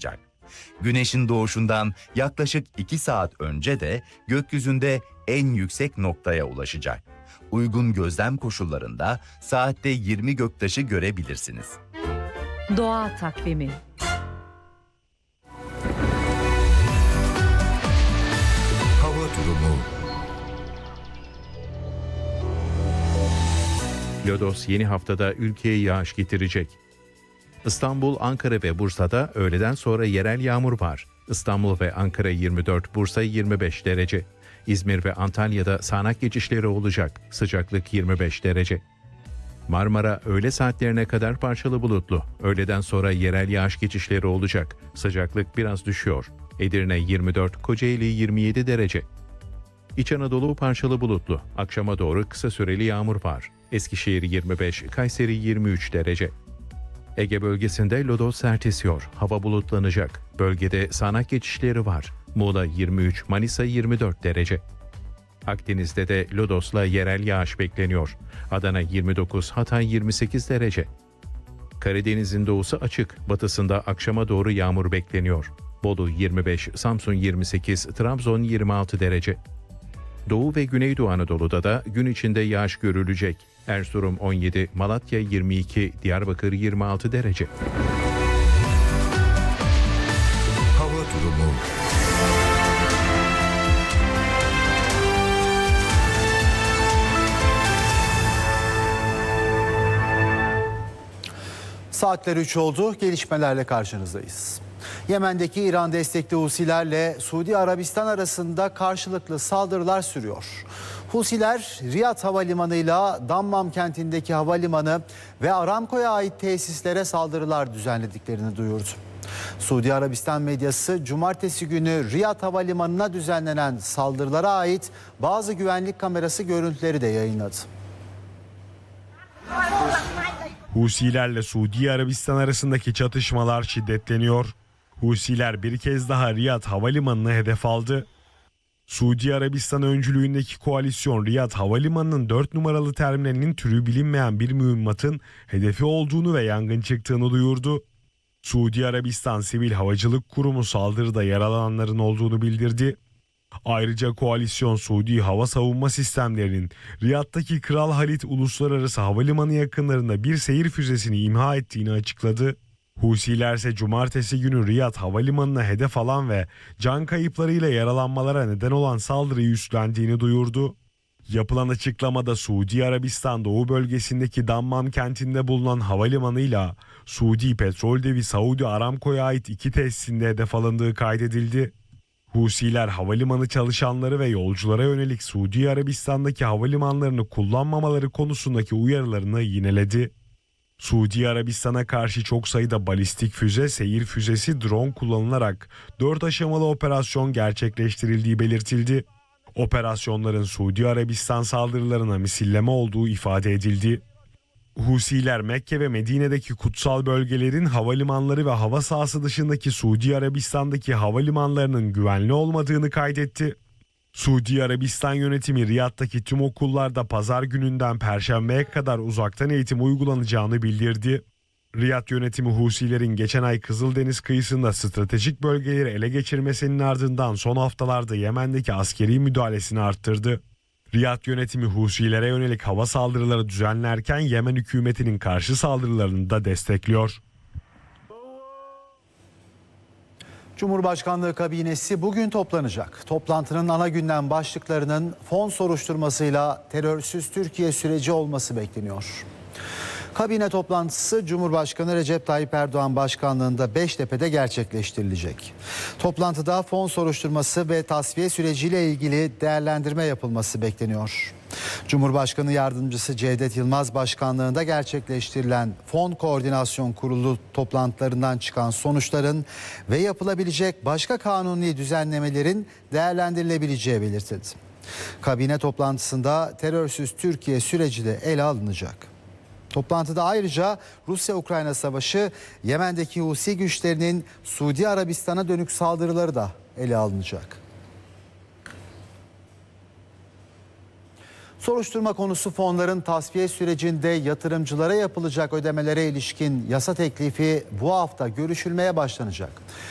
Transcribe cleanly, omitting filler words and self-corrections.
ulaşacak. Güneşin doğuşundan yaklaşık 2 saat önce de gökyüzünde en yüksek noktaya ulaşacak. Uygun gözlem koşullarında saatte 20 göktaşı görebilirsiniz. Doğa takvimi. Hava durumu. Lodos yeni haftada ülkeye yağış getirecek. İstanbul, Ankara ve Bursa'da öğleden sonra yerel yağmur var. İstanbul ve Ankara 24, Bursa 25 derece. İzmir ve Antalya'da sağanak geçişleri olacak. Sıcaklık 25 derece. Marmara öğle saatlerine kadar parçalı bulutlu. Öğleden sonra yerel yağış geçişleri olacak. Sıcaklık biraz düşüyor. Edirne 24, Kocaeli 27 derece. İç Anadolu parçalı bulutlu. Akşama doğru kısa süreli yağmur var. Eskişehir 25, Kayseri 23 derece. Ege bölgesinde lodos sert esiyor. Hava bulutlanacak. Bölgede sağanak geçişleri var. Muğla 23, Manisa 24 derece. Akdeniz'de de lodosla yerel yağış bekleniyor. Adana 29, Hatay 28 derece. Karadeniz'in doğusu açık. Batısında akşama doğru yağmur bekleniyor. Bolu 25, Samsun 28, Trabzon 26 derece. Doğu ve Güneydoğu Anadolu'da da gün içinde yağış görülecek. Erzurum 17, Malatya 22, Diyarbakır 26 derece. Hava durumu. Saatler 3 oldu. Gelişmelerle karşınızdayız. Yemen'deki İran destekli Husilerle Suudi Arabistan arasında karşılıklı saldırılar sürüyor. Husiler Riyad Havalimanı'yla Dammam kentindeki havalimanı ve Aramco'ya ait tesislere saldırılar düzenlediklerini duyurdu. Suudi Arabistan medyası cumartesi günü Riyad Havalimanı'na düzenlenen saldırılara ait bazı güvenlik kamerası görüntüleri de yayınladı. Husilerle Suudi Arabistan arasındaki çatışmalar şiddetleniyor. Husiler bir kez daha Riyad Havalimanı'nı hedef aldı. Suudi Arabistan öncülüğündeki koalisyon Riyad Havalimanı'nın 4 numaralı terminalinin türü bilinmeyen bir mühimmatın hedefi olduğunu ve yangın çıktığını duyurdu. Suudi Arabistan Sivil Havacılık Kurumu saldırıda yaralananların olduğunu bildirdi. Ayrıca koalisyon Suudi hava savunma sistemlerinin Riyad'daki Kral Halid Uluslararası Havalimanı yakınlarında bir seyir füzesini imha ettiğini açıkladı. Husiler ise cumartesi günü Riyad Havalimanı'na hedef alan ve can kayıplarıyla yaralanmalara neden olan saldırıyı üstlendiğini duyurdu. Yapılan açıklamada Suudi Arabistan Doğu bölgesindeki Dammam kentinde bulunan havalimanıyla Suudi petrol devi Saudi Aramco'ya ait 2 tesisinde hedef alındığı kaydedildi. Husiler havalimanı çalışanları ve yolculara yönelik Suudi Arabistan'daki havalimanlarını kullanmamaları konusundaki uyarılarını yineledi. Suudi Arabistan'a karşı çok sayıda balistik füze, seyir füzesi, drone kullanılarak 4 aşamalı operasyon gerçekleştirildiği belirtildi. Operasyonların Suudi Arabistan saldırılarına misilleme olduğu ifade edildi. Husiler Mekke ve Medine'deki kutsal bölgelerin havalimanları ve hava sahası dışındaki Suudi Arabistan'daki havalimanlarının güvenli olmadığını kaydetti. Suudi Arabistan yönetimi Riyad'daki tüm okullarda pazar gününden perşembeye kadar uzaktan eğitim uygulanacağını bildirdi. Riyad yönetimi Husilerin geçen ay Kızıldeniz kıyısında stratejik bölgeleri ele geçirmesinin ardından son haftalarda Yemen'deki askeri müdahalesini arttırdı. Riyad yönetimi Husilere yönelik hava saldırıları düzenlerken Yemen hükümetinin karşı saldırılarını da destekliyor. Cumhurbaşkanlığı kabinesi bugün toplanacak. Toplantının ana gündem başlıklarının fon soruşturmasıyla terörsüz Türkiye süreci olması bekleniyor. Kabine toplantısı Cumhurbaşkanı Recep Tayyip Erdoğan başkanlığında Beştepe'de gerçekleştirilecek. Toplantıda fon soruşturması ve tasfiye süreciyle ilgili değerlendirme yapılması bekleniyor. Cumhurbaşkanı Yardımcısı Cevdet Yılmaz başkanlığında gerçekleştirilen Fon Koordinasyon Kurulu toplantılarından çıkan sonuçların ve yapılabilecek başka kanuni düzenlemelerin değerlendirilebileceği belirtildi. Kabine toplantısında terörsüz Türkiye süreci de ele alınacak. Toplantıda ayrıca Rusya-Ukrayna savaşı, Yemen'deki Husi güçlerinin Suudi Arabistan'a dönük saldırıları da ele alınacak. Soruşturma konusu fonların tasfiye sürecinde yatırımcılara yapılacak ödemelere ilişkin yasa teklifi bu hafta görüşülmeye başlanacak.